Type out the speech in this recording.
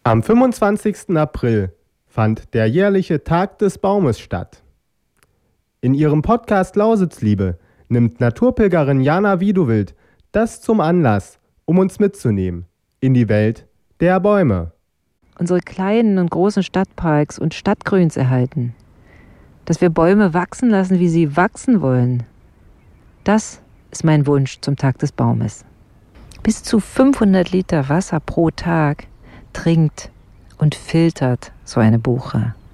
Am 25. April fand der jährliche Tag des Baumes statt. In ihrem Podcast Lausitzliebe nimmt Naturpilgerin Jana Wiedowild das zum Anlass, um uns mitzunehmen in die Welt der Bäume. Unsere kleinen und großen Stadtparks und Stadtgrüns erhalten. Dass wir Bäume wachsen lassen, wie sie wachsen wollen. Das ist mein Wunsch zum Tag des Baumes. Bis zu 500 Liter Wasser pro Tag trinkt und filtert so eine Buche.